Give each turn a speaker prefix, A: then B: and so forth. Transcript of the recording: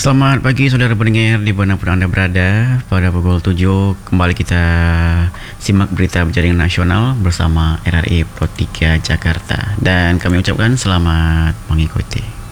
A: Selamat pagi saudara pendengar di mana pun Anda berada. Pada pukul 7 kembali kita simak berita berjaringan nasional bersama RRI Pro 3 Jakarta. Dan kami ucapkan selamat mengikuti.